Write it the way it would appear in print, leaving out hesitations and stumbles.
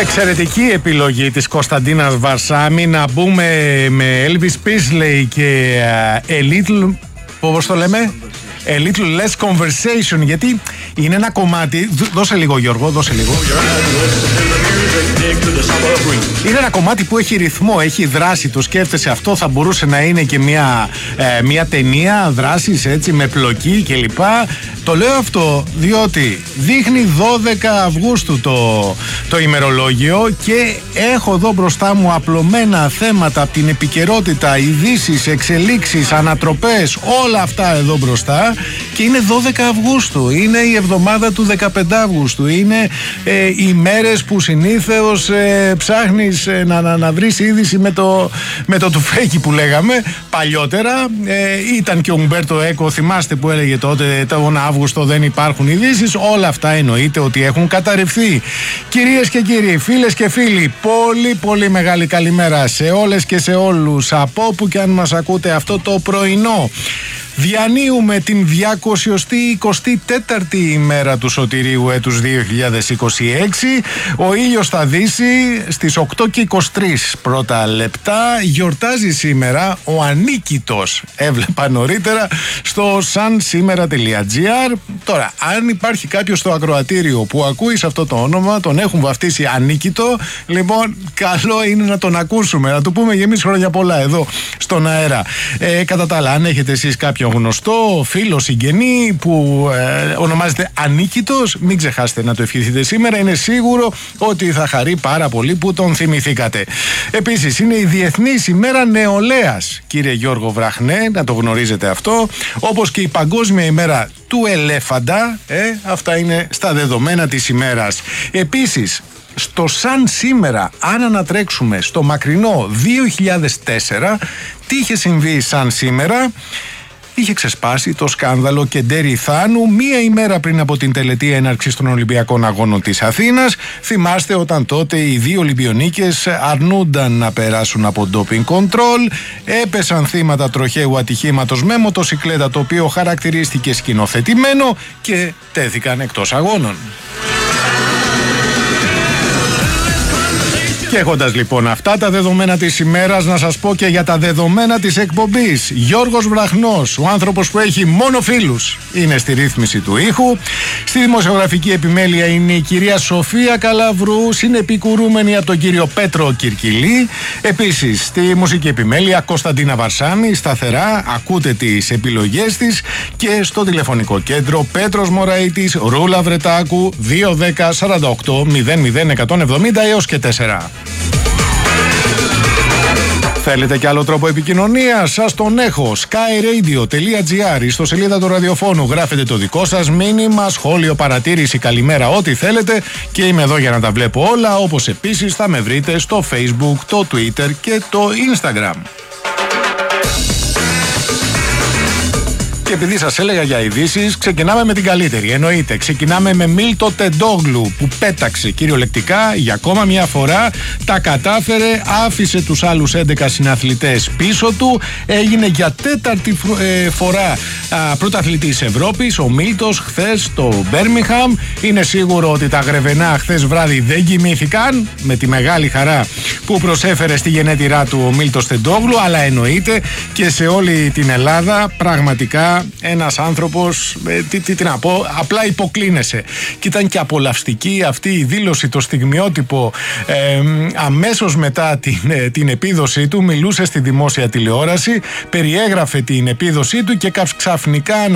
Εξαιρετική επιλογή της Κωνσταντίνας Βαρσάμι να μπούμε με Elvis Presley και a little, πώς το λέμε, a little less conversation, γιατί είναι ένα κομμάτι, δώσε λίγο Γιώργο, δώσε λίγο. Είναι ένα κομμάτι που έχει ρυθμό, έχει δράση, το σκέφτεσαι, αυτό θα μπορούσε να είναι και μια ταινία δράσης έτσι με πλοκή κλπ. Το λέω αυτό διότι δείχνει 12 Αυγούστου το ημερολόγιο και έχω εδώ μπροστά μου απλωμένα θέματα από την επικαιρότητα, ειδήσεις, εξελίξεις, ανατροπές, όλα αυτά εδώ μπροστά και είναι 12 Αυγούστου, είναι η εβδομάδα του 15 Αυγούστου, είναι οι μέρες που συνήθως ψάχνεις να βρεις είδηση με το τουφέκι που λέγαμε παλιότερα. Ήταν και ο Ουμπέρτο Έκο, θυμάστε που έλεγε τότε τον Αύγουστο δεν υπάρχουν ειδήσεις. Όλα αυτά εννοείται ότι έχουν καταρριφθεί. Κυρίες και κύριοι, φίλες και φίλοι, πολύ πολύ μεγάλη καλημέρα σε όλες και σε όλους από όπου και αν μας ακούτε αυτό το πρωινό. Διανύουμε την 224η ημέρα του Σωτηρίου έτους 2026. Ο ήλιος θα δύσει στις 8:23 πρώτα λεπτά. Γιορτάζει σήμερα ο Ανίκητος. Έβλεπα νωρίτερα στο sunsimera.gr. Τώρα, αν υπάρχει κάποιος στο ακροατήριο που ακούει σε αυτό το όνομα, τον έχουν βαφτίσει Ανίκητο, λοιπόν, καλό είναι να τον ακούσουμε, να του πούμε και εμείς χρόνια πολλά εδώ στον αέρα. Κατά τα άλλα, αν έχετε εσείς κάποιον γνωστό, φίλο, συγγενή που ονομάζεται Ανίκητος, μην ξεχάσετε να το ευχηθείτε σήμερα. Είναι σίγουρο ότι θα χαρεί πάρα πολύ που τον θυμηθήκατε. Επίσης, είναι η Διεθνής ημέρα νεολαίας, κύριε Γιώργο Βραχνέ, να το γνωρίζετε αυτό, όπως και η Παγκόσμια ημέρα του ελέφαντα. Αυτά είναι στα δεδομένα της ημέρας. Επίσης, στο σαν σήμερα, αν ανατρέξουμε στο μακρινό 2004, τι είχε συμβεί σαν σήμερα? Είχε ξεσπάσει το σκάνδαλο Κεντέρι Θάνου μία ημέρα πριν από την τελετή έναρξης των Ολυμπιακών Αγώνων της Αθήνας. Θυμάστε όταν τότε οι δύο Ολυμπιονίκες αρνούνταν να περάσουν από ντόπινγκ κοντρόλ, έπεσαν θύματα τροχαίου ατυχήματος με μοτοσικλέτα, το οποίο χαρακτηρίστηκε σκηνοθετημένο, και τέθηκαν εκτός αγώνων. Και έχοντας λοιπόν αυτά τα δεδομένα της ημέρας, να σας πω και για τα δεδομένα της εκπομπής. Γιώργος Βραχνός, ο άνθρωπος που έχει μόνο φίλους, είναι στη ρύθμιση του ήχου. Στη δημοσιογραφική επιμέλεια είναι η κυρία Σοφία Καλαβρού, συνεπικουρούμενη από τον κύριο Πέτρο Κυρκυλή. Επίσης, στη μουσική επιμέλεια Κωνσταντίνα Βαρσάμι, σταθερά ακούτε τις επιλογές της. Και στο τηλεφωνικό κέντρο Πέτρος Μωραΐτης, Ρούλα Βρετάκου, 210 48 00 170 έως και 4. Θέλετε κι άλλο τρόπο επικοινωνίας? Σας τον έχω. skyradio.gr. Στο σελίδα του ραδιοφώνου γράφετε το δικό σας μήνυμα, σχόλιο, παρατήρηση, καλημέρα, ό,τι θέλετε, και είμαι εδώ για να τα βλέπω όλα, όπως επίσης θα με βρείτε στο Facebook, το Twitter και το Instagram. Και επειδή σας έλεγα για ειδήσεις, ξεκινάμε με την καλύτερη. Εννοείται, ξεκινάμε με Μίλτο Τεντόγλου, που πέταξε κυριολεκτικά για ακόμα μια φορά. Τα κατάφερε, άφησε τους άλλους 11 συναθλητές πίσω του. Έγινε για τέταρτη φορά πρωταθλητής Ευρώπης ο Μίλτος χθες στο Μπέρμιγχαμ. Είναι σίγουρο ότι τα γρεβενά χθες βράδυ δεν κοιμήθηκαν με τη μεγάλη χαρά που προσέφερε στη γενέτειρά του ο Μίλτος Τεντόγλου, αλλά εννοείται και σε όλη την Ελλάδα. Πραγματικά ένας άνθρωπος, τι να πω, απλά υποκλίνεσαι. Και ήταν και απολαυστική αυτή η δήλωση, το στιγμιότυπο. Αμέσως μετά την επίδοσή του μιλούσε στη δημόσια τηλεόραση, περιέγραφε την επίδοσή του και ξαφνικά